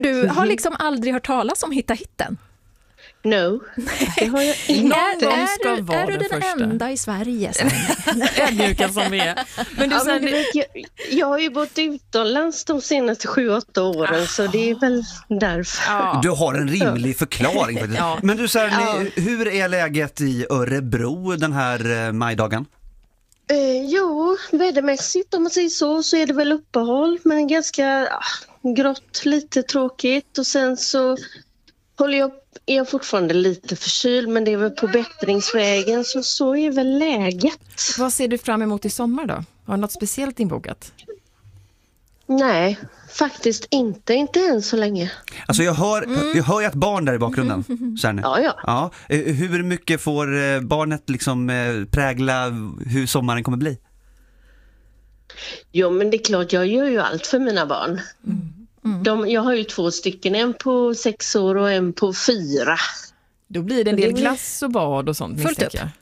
Du har liksom aldrig hört talas om Hitta hitten? No, det har jag inte. Är du den enda i Sverige? Ödmjuka som vi är. Men du, men du vet, jag har ju bott utomlands de senaste 7-8 åren, så det är väl därför. Ja. Du har en rimlig förklaring. Ja. Men du, hur är läget i Örebro den här majdagen? Jo, vädermässigt om man säger så är det väl uppehåll, men ganska grått, lite tråkigt, och sen så är jag fortfarande lite förkyld, men det är väl på bättringsvägen, så är väl läget. Vad ser du fram emot i sommar då? Har du något speciellt inbokat? Nej, faktiskt inte än så länge. Alltså jag hör ju ett barn där i bakgrunden. Ja. Hur mycket får barnet liksom prägla hur sommaren kommer bli? Jo, men det är klart, jag gör ju allt för mina barn. Jag har ju 2 stycken, en på 6 år och en på 4. Då blir det en del glass och bad och sånt, misstänker jag.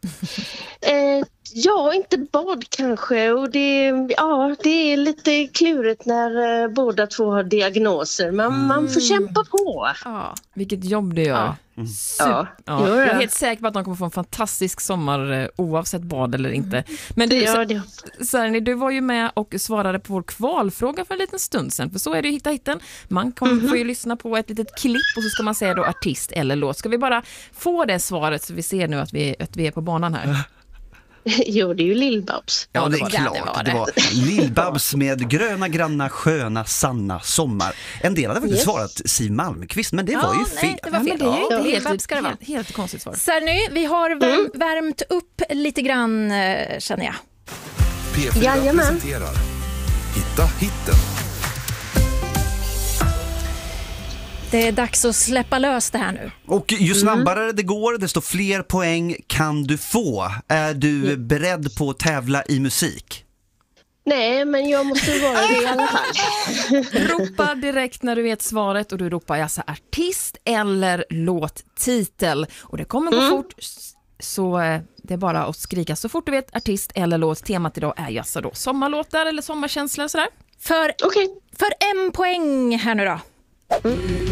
Ja, inte bad kanske, och det är lite klurigt när båda 2 har diagnoser, men man får kämpa på. Ja, vilket jobb det gör. Jag är helt säker på att de kommer få en fantastisk sommar oavsett bad eller inte. Men Sarni, du var ju med och svarade på vår kvalfråga för en liten stund sedan, för så är det ju Hitta hitten. Man får ju lyssna på ett litet klipp och så ska man säga då artist eller låt. Ska vi bara få det svaret så vi ser nu att vi är på banan här? Jo, det är ju Lill-Babs. Ja, det är klart. Det var Lill-Babs med Gröna, granna, sköna, sanna sommar. En del hade faktiskt svarat Siw Malmkvist, men det var ju fel. Nej, det var fel. Det är helt konstigt svar. Sarny, vi har värmt upp lite grann, känner jag. P4 presenterar Hitta hitten. Det är dags att släppa lös det här nu. Och ju snabbare det går, desto fler poäng kan du få. Är du beredd på att tävla i musik? Nej, men jag måste vara det i alla fall. Ropa direkt när du vet svaret, och du ropar alltså artist eller låttitel. Och det kommer gå fort, så det är bara att skrika så fort du vet artist eller låt. Temat idag är ju alltså då sommarlåtar eller sommarkänslor och sådär. För 1 poäng här nu då.